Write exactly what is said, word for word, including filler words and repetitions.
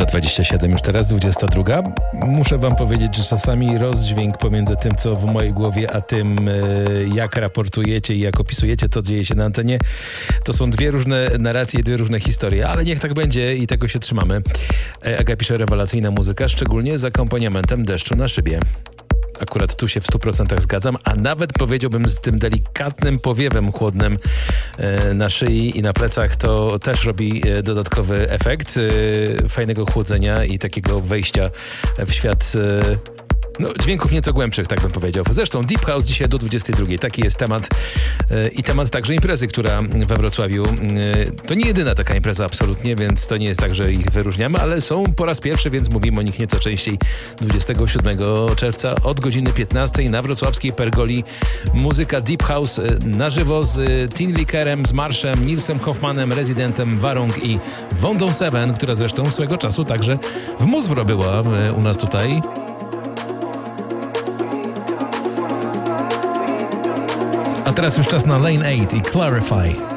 dziewięć dwadzieścia siedem, już teraz dwudziesta druga. Muszę wam powiedzieć, że czasami rozdźwięk pomiędzy tym, co w mojej głowie, a tym, jak raportujecie i jak opisujecie, co dzieje się na antenie, to są dwie różne narracje, dwie różne historie, ale niech tak będzie i tego się trzymamy. Aga pisze, rewelacyjna muzyka, szczególnie z akompaniamentem deszczu na szybie. Akurat tu się w stu procentach zgadzam, a nawet powiedziałbym z tym delikatnym powiewem chłodnym e, na szyi i na plecach, to też robi e, dodatkowy efekt e, fajnego chłodzenia i takiego wejścia w świat e, no, dźwięków nieco głębszych, tak bym powiedział. Zresztą Deep House dzisiaj do dwudziestej drugiej. Taki jest temat e, i temat także imprezy, która we Wrocławiu e, to nie jedyna taka impreza absolutnie, więc to nie jest tak, że ich wyróżniamy, ale są po raz pierwszy, więc mówimy o nich nieco częściej. dwudziestego siódmego czerwca od godziny piętnastej na wrocławskiej Pergoli muzyka Deep House e, na żywo z e, Tin Likerem, z Marszem, Nilsem Hoffmanem, Rezydentem, Warung i Wondą Seven, która zresztą swego czasu także w Muzwro była e, u nas tutaj. A teraz już czas na Lane osiem i Clarify.